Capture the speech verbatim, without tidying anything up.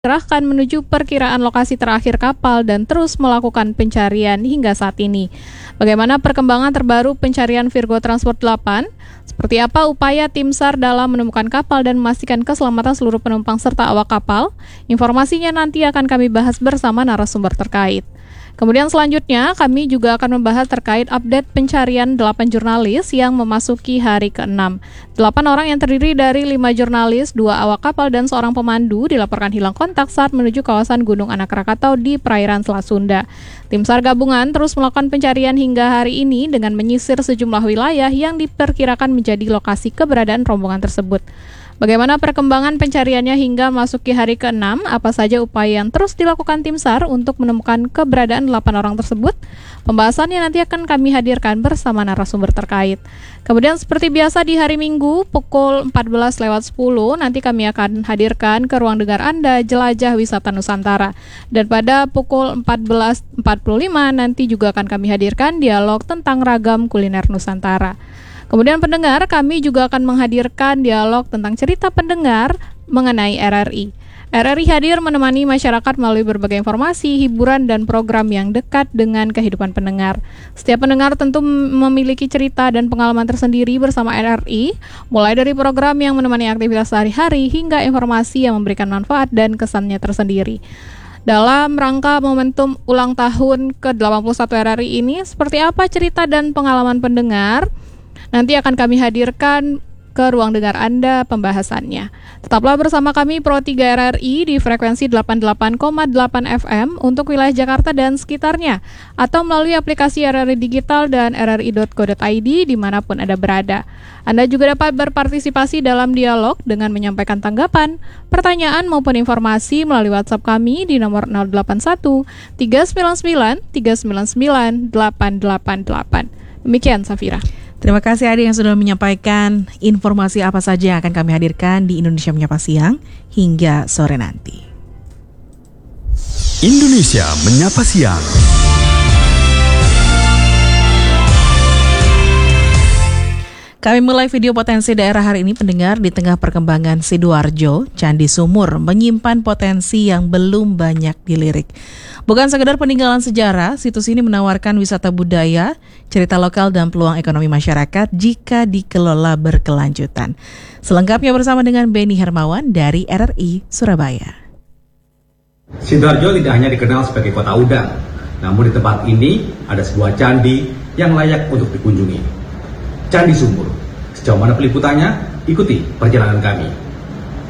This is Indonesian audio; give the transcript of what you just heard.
dikerahkan menuju perkiraan lokasi terakhir kapal dan terus melakukan pencarian hingga saat ini. Bagaimana perkembangan terbaru pencarian Virgo Transport delapan? Seperti apa upaya tim SAR dalam menemukan kapal dan memastikan keselamatan seluruh penumpang serta awak kapal? Informasinya nanti akan kami bahas bersama narasumber terkait. Kemudian selanjutnya kami juga akan membahas terkait update pencarian delapan jurnalis yang memasuki hari keenam. Delapan orang yang terdiri dari lima jurnalis, dua awak kapal dan seorang pemandu dilaporkan hilang kontak saat menuju kawasan Gunung Anak Rakatau di perairan Selat Sunda. Tim SAR gabungan terus melakukan pencarian hingga hari ini dengan menyisir sejumlah wilayah yang diperkirakan menjadi lokasi keberadaan rombongan tersebut. Bagaimana perkembangan pencariannya hingga masuki hari keenam? Apa saja upaya yang terus dilakukan tim SAR untuk menemukan keberadaan delapan orang tersebut? Pembahasannya nanti akan kami hadirkan bersama narasumber terkait. Kemudian seperti biasa di hari Minggu pukul empat belas lewat sepuluh nanti kami akan hadirkan ke ruang dengar Anda Jelajah Wisata Nusantara. Dan pada pukul empat belas empat puluh lima nanti juga akan kami hadirkan dialog tentang ragam kuliner Nusantara. Kemudian pendengar, kami juga akan menghadirkan dialog tentang cerita pendengar mengenai R R I. R R I hadir menemani masyarakat melalui berbagai informasi, hiburan, dan program yang dekat dengan kehidupan pendengar. Setiap pendengar tentu memiliki cerita dan pengalaman tersendiri bersama R R I, mulai dari program yang menemani aktivitas sehari-hari hingga informasi yang memberikan manfaat dan kesannya tersendiri. Dalam rangka momentum ulang tahun ke delapan puluh satu R R I ini, seperti apa cerita dan pengalaman pendengar? Nanti akan kami hadirkan ke ruang dengar Anda pembahasannya. Tetaplah bersama kami Pro tiga R R I di frekuensi delapan puluh delapan koma delapan F M untuk wilayah Jakarta dan sekitarnya, atau melalui aplikasi R R I Digital dan r r i dot co dot i d dimanapun Anda berada. Anda juga dapat berpartisipasi dalam dialog dengan menyampaikan tanggapan, pertanyaan maupun informasi melalui WhatsApp kami di nomor nol delapan satu tiga sembilan sembilan tiga sembilan sembilan delapan delapan delapan. Demikian Safira. Terima kasih Adi yang sudah menyampaikan informasi apa saja yang akan kami hadirkan di Indonesia Menyapa Siang hingga sore nanti. Indonesia Menyapa Siang. Kami mulai video potensi daerah hari ini pendengar di tengah perkembangan Sidoarjo, Candi Sumur menyimpan potensi yang belum banyak dilirik. Bukan sekedar peninggalan sejarah, situs ini menawarkan wisata budaya, cerita lokal dan peluang ekonomi masyarakat jika dikelola berkelanjutan. Selengkapnya bersama dengan Beni Hermawan dari R R I Surabaya. Sidoarjo tidak hanya dikenal sebagai kota udang, namun di tempat ini ada sebuah candi yang layak untuk dikunjungi. Candi Sumur. Sejauh mana peliputannya? Ikuti perjalanan kami.